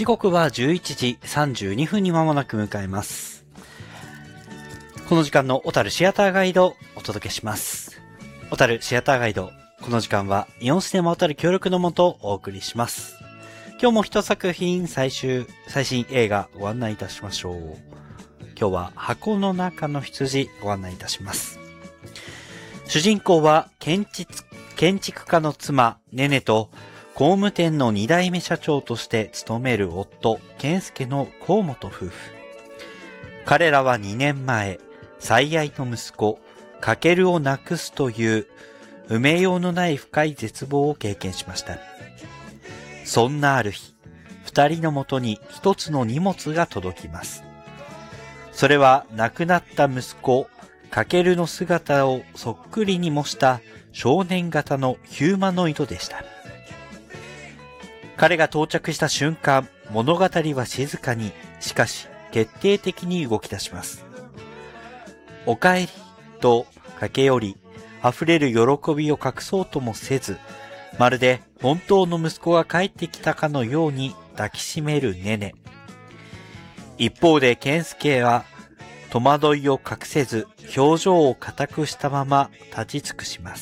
時刻は11時32分に間もなく迎えます。この時間の小樽シアターガイドをお届けします。小樽シアターガイド、この時間はイオンシネマ小樽協力のもとお送りします。今日も一作品最新映画ご案内いたしましょう。今日は箱の中の羊ご案内いたします。主人公は建築家の妻ネネと工務店の2代目社長として勤める夫健介の河本夫婦。彼らは2年前最愛の息子かけるを亡くすという埋めようのない深い絶望を経験しました。そんなある日、2人のもとに一つの荷物が届きます。それは亡くなった息子かけるの姿をそっくりに模した少年型のヒューマノイドでした。彼が到着した瞬間、物語は静かに、しかし決定的に動き出します。おかえりと駆け寄り、溢れる喜びを隠そうともせず、まるで本当の息子が帰ってきたかのように抱きしめるネネ。一方で健介は戸惑いを隠せず、表情を固くしたまま立ち尽くします。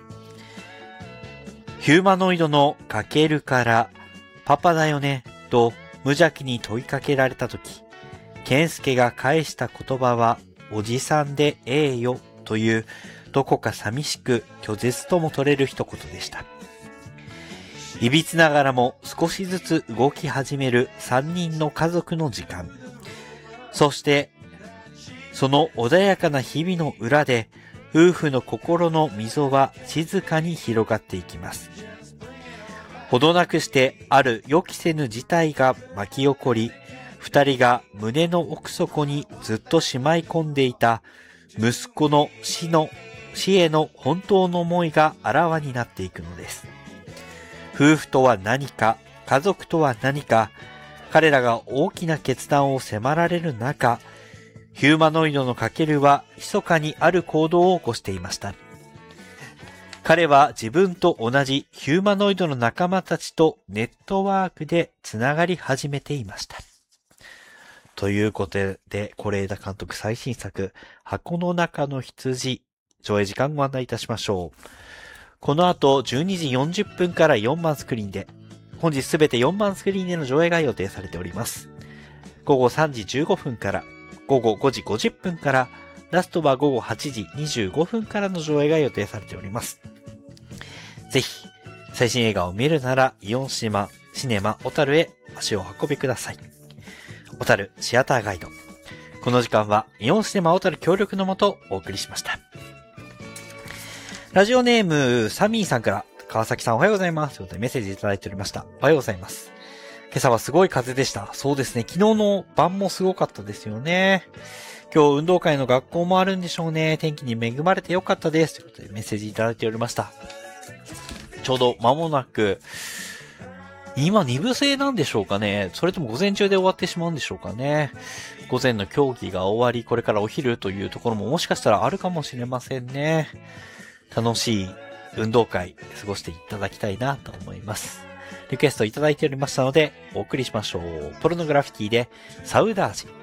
ヒューマノイドのかけるからパパだよねと無邪気に問いかけられたとき、健介が返した言葉はおじさんでええよというどこか寂しく拒絶とも取れる一言でした。いびつながらも少しずつ動き始める3人の家族の時間。そしてその穏やかな日々の裏で夫婦の心の溝は静かに広がっていきます。ほどなくしてある予期せぬ事態が巻き起こり、二人が胸の奥底にずっとしまい込んでいた息子の死への本当の思いがあらわになっていくのです。夫婦とは何か、家族とは何か、彼らが大きな決断を迫られる中、ヒューマノイドのかけるは密かにある行動を起こしていました。彼は自分と同じヒューマノイドの仲間たちとネットワークでつながり始めていました。ということで、是枝監督最新作、箱の中の羊、上映時間ご案内いたしましょう。この後12時40分から4番スクリーンで、本日すべて4番スクリーンでの上映が予定されております。午後3時15分から、午後5時50分から、ラストは午後8時25分からの上映が予定されております。ぜひ、最新映画を見るなら、イオンシネマ小樽へ足をお運びください。小樽シアターガイド。この時間は、イオンシネマ小樽協力のもとお送りしました。ラジオネーム、サミーさんから、川崎さんおはようございます。ということでメッセージいただいておりました。おはようございます。今朝はすごい風でした。そうですね。昨日の晩もすごかったですよね。今日運動会の学校もあるんでしょうね。天気に恵まれてよかったです。ということでメッセージいただいておりました。ちょうど間もなく、今2部制なんでしょうかね。それとも午前中で終わってしまうんでしょうかね。午前の競技が終わり、これからお昼というところももしかしたらあるかもしれませんね。楽しい運動会過ごしていただきたいなと思います。リクエストいただいておりましたのでお送りしましょう。ポルノグラフィティでサウダージ。